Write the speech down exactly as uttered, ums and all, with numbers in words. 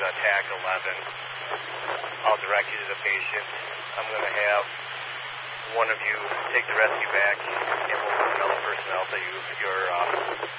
TAC eleven. I'll direct you to the patient. I'm going to have one of you take the rescue back, and we'll put another person out to you, your uh,